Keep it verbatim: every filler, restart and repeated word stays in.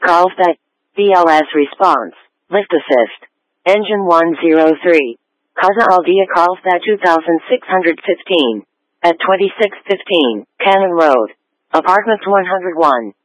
Carlsbad. B L S response. Lift assist. Engine one oh three. Casa Aldea Carlsbad two thousand six hundred fifteen. At twenty-six fifteen, Cannon Road. Apartments one oh one.